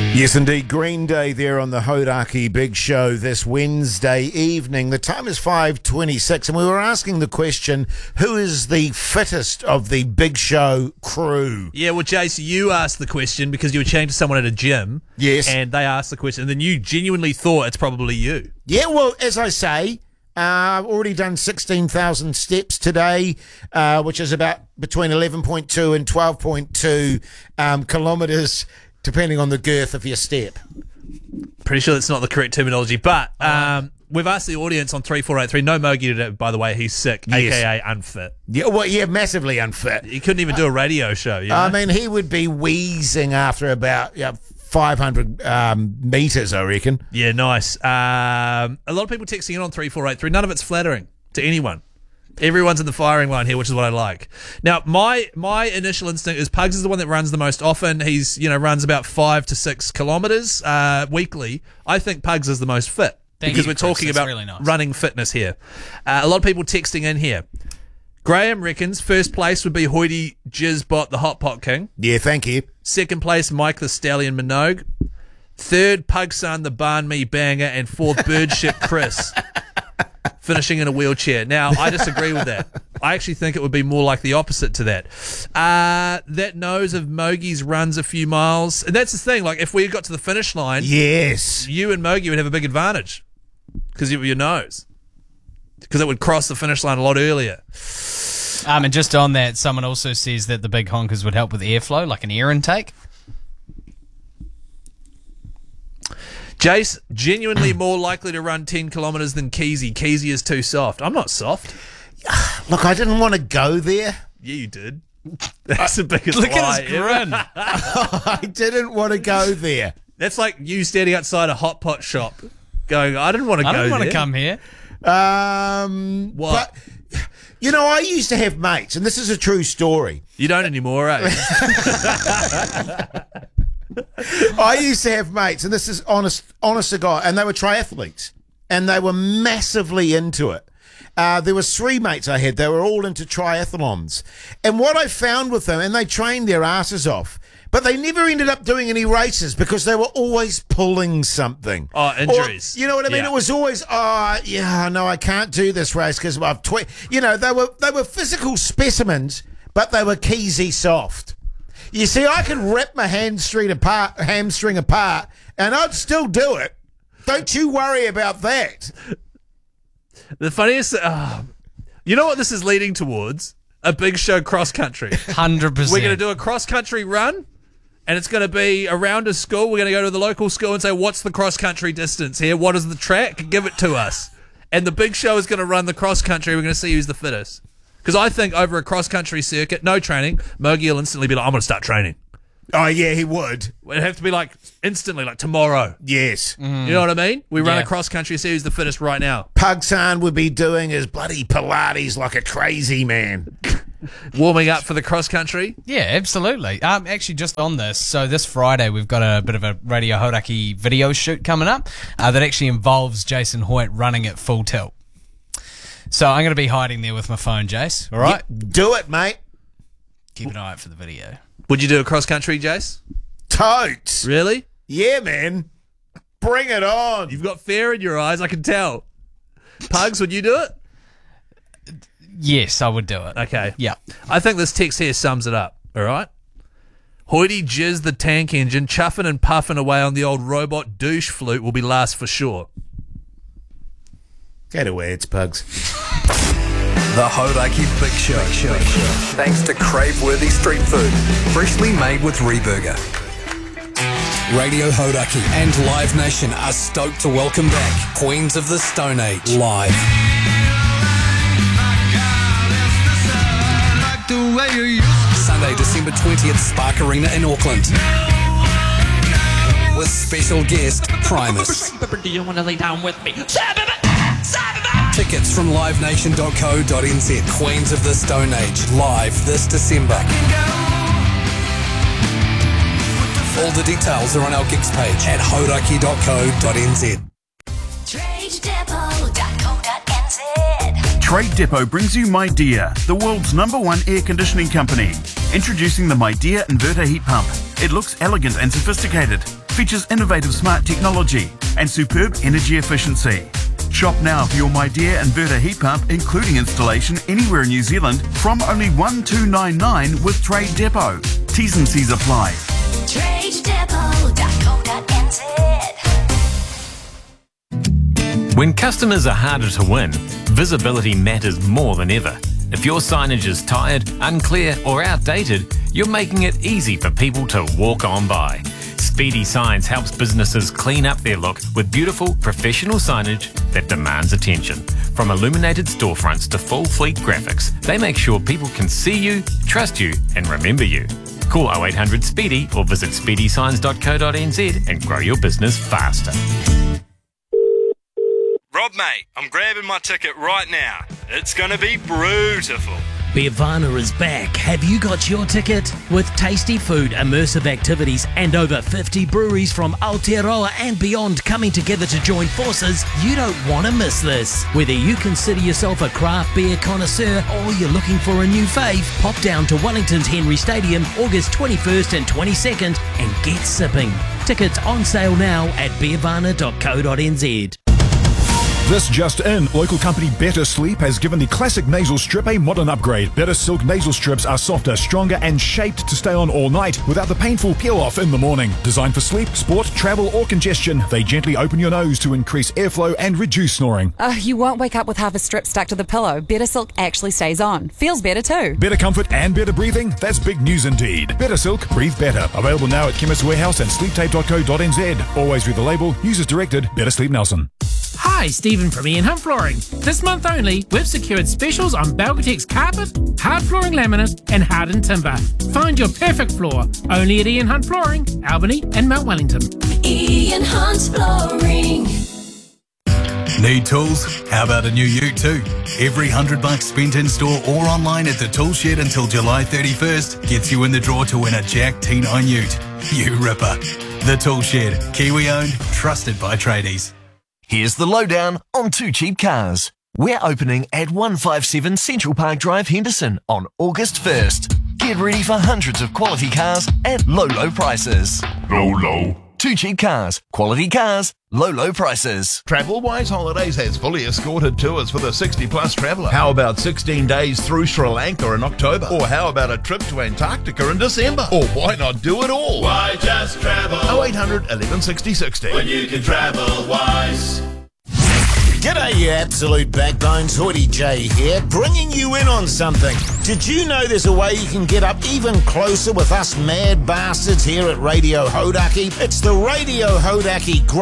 Yes, indeed. Green Day there on the Hodaki Big Show this Wednesday evening. The time is 5:26, and we were asking the question, who is the fittest of the Big Show crew? Yeah, well, Jace, you asked the question because you were chatting to someone at a gym. Yes. And they asked the question, and then you genuinely thought it's probably you. Yeah, well, as I say, I've already done 16,000 steps today, which is about between 11.2 and 12.2 kilometres, depending on the girth of your step. Pretty sure that's not the correct terminology, but we've asked the audience on 3483. No Mogi today, by the way. He's sick, Yes. a.k.a. unfit. Yeah, well, yeah, massively unfit. He couldn't even do a radio show, you know? I mean, he would be wheezing after about 500 metres, I reckon. Yeah, nice. A lot of people texting in on 3483. None of it's flattering to anyone. Everyone's in the firing line here, which is what I like. Now, my initial instinct is Pugs is the one that runs the most often. He's, runs about 5 to 6 kilometres weekly. I think Pugs is the most fit because we're talking about really nice. running fitness here. A lot of people texting in here. Graham reckons first place would be Hoity Jizzbot, the Hot Pot King. Yeah, thank you. Second place, Mike the Stallion Minogue. Third, Pugson the Barn Me Banger. And fourth, Birdship Chris. Finishing in a wheelchair. Now, I disagree with that. I actually think it would be more like the opposite to that. That nose of Mogi's runs a few miles. And that's the thing. Like, if we got to the finish line, Yes. you and Mogi would have a big advantage because of your nose. Because it would cross the finish line a lot earlier. And just on that, someone also says that the big honkers would help with airflow, like an air intake. Jace, genuinely more likely to run 10 kilometres than Keezy. Keezy is too soft. I'm not soft. Look, I didn't want to go there. Yeah, you did. That's the biggest Look lie at his grin. I didn't want to go there. That's like you standing outside a hot pot shop going, I didn't want to go I don't want to there. come here. What? But, I used to have mates, and this is a true story. You don't anymore, eh? I used to have mates, and this is honest to God, and they were triathletes, and they were massively into it. There was 3 mates I had. They were all into triathlons. And what I found with them, and they trained their asses off, but they never ended up doing any races because they were always pulling something. Oh, injuries. Or, you know what I mean? Yeah. It was always, no, I can't do this race because I've they were physical specimens, but they were Keezy soft. You see, I could rip my hamstring apart, and I'd still do it. Don't you worry about that. The funniest... you know what this is leading towards? A Big Show cross-country. 100%. We're going to do a cross-country run, and it's going to be around a school. We're going to go to the local school and say, what's the cross-country distance here? What is the track? Give it to us. And the Big Show is going to run the cross-country. We're going to see who's the fittest. Because I think over a cross-country circuit, no training, Mogi will instantly be like, I'm going to start training. Oh, yeah, he would. It'd have to be like instantly, like tomorrow. Yes. You know what I mean? We run Yeah. a cross-country, see who's the fittest right now. Pugson would be doing his bloody Pilates like a crazy man. Warming up for the cross-country. Yeah, absolutely. Actually, just on this, so this Friday we've got a bit of a Radio Hodaki video shoot coming up that actually involves Jason Hoyt running at full tilt. So I'm going to be hiding there with my phone, Jace. All right? Do it, mate. Keep an eye out for the video. Would you do a cross-country, Jace? Totes. Really? Yeah, man. Bring it on. You've got fear in your eyes, I can tell. Pugs, would you do it? Yes, I would do it. Okay. Yeah. I think this text here sums it up, all right? Hoity Jizz the tank engine, chuffing and puffing away on the old robot douche flute will be last for sure. Get away, it's Pugs. The Hodaki Big Show. Thanks to crave-worthy street food, freshly made with Reburger. Radio Hodaki and Live Nation are stoked to welcome back Queens of the Stone Age live. Sunday, December 20th, Spark Arena in Auckland. With special guest, Primus. Do you want to lay down with me? Tickets from livenation.co.nz. Queens of the Stone Age, live this December. All the details are on our gigs page at hodaki.co.nz. Trade Depot brings you MyDear, the world's #1 air conditioning company. Introducing the MyDear inverter heat pump. It looks elegant and sophisticated. features innovative smart technology and superb energy efficiency. Shop now for your My Dear inverter heat pump, including installation anywhere in New Zealand, from only $1,299 with Trade Depot. T's and C's apply. TradeDepot.co.nz. When customers are harder to win, visibility matters more than ever. If your signage is tired, unclear or outdated, you're making it easy for people to walk on by. Speedy Signs helps businesses clean up their look with beautiful, professional signage that demands attention. From illuminated storefronts to full fleet graphics, they make sure people can see you, trust you and remember you. Call 0800 SPEEDY or visit speedysigns.co.nz and grow your business faster. Rob, mate, I'm grabbing my ticket right now. It's going to be beautiful. Beervana is back. Have you got your ticket? With tasty food, immersive activities and over 50 breweries from Aotearoa and beyond coming together to join forces, you don't want to miss this. Whether you consider yourself a craft beer connoisseur or you're looking for a new fave, pop down to Wellington's Henry Stadium August 21st and 22nd and get sipping. Tickets on sale now at beervana.co.nz. This just in, local company Better Sleep has given the classic nasal strip a modern upgrade. Better Silk nasal strips are softer, stronger and shaped to stay on all night without the painful peel-off in the morning. Designed for sleep, sport, travel or congestion, they gently open your nose to increase airflow and reduce snoring. You won't wake up with half a strip stuck to the pillow. Better Silk actually stays on. Feels better too. Better comfort and better breathing? That's big news indeed. Better Silk, breathe better. Available now at Chemist Warehouse and sleeptape.co.nz. Always read the label. Use as directed. Better Sleep Nelson. Hi, Stephen from Ian Hunt Flooring. This month only, we've secured specials on Belgatex carpet, hard flooring laminate and hardened timber. Find your perfect floor only at Ian Hunt Flooring, Albany and Mount Wellington. Ian Hunt Flooring. Need tools? How about a new ute too? Every $100 spent in store or online at the Tool Shed until July 31st gets you in the draw to win a Jack T9 ute. You ripper. The Tool Shed, Kiwi owned, trusted by tradies. Here's the lowdown on Too Cheap Cars. We're opening at 157 Central Park Drive, Henderson on August 1st. Get ready for hundreds of quality cars at low prices. Low. Too Cheap Cars. Quality cars. Low prices. TravelWise Holidays has fully escorted tours for the 60-plus traveller. How about 16 days through Sri Lanka in October? Or how about a trip to Antarctica in December? Or why not do it all? Why just travel? 0800 11 60 60. When you can travel wise. G'day, you absolute backbones. Hoodie J here, bringing you in on something. Did you know there's a way you can get up even closer with us mad bastards here at Radio Hodaki? It's the Radio Hodaki